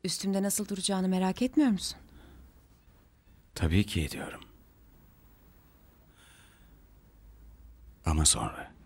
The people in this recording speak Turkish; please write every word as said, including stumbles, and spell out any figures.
Üstümde nasıl duracağını merak etmiyor musun? Tabii ki ediyorum. Ama sonra.